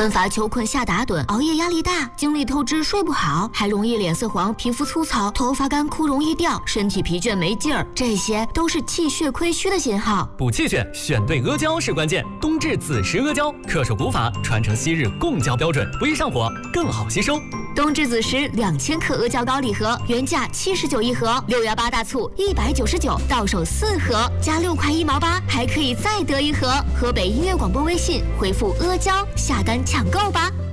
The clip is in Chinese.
春乏秋困夏打盹，熬夜压力大，精力透支睡不好，还容易脸色黄、皮肤粗糙、头发干枯容易掉，身体疲倦没劲儿，这些都是气血亏虚的信号。 补气血，选对阿胶是关键。冬至子时阿胶，恪守古法，传承昔日贡胶标准，不易上火，更好吸收。 冬至子时2000克阿胶膏礼盒，原价79一盒，618大促199，到手4盒，加6块1毛8，还可以再得一盒。河北音乐广播微信回复阿胶下单抢购吧。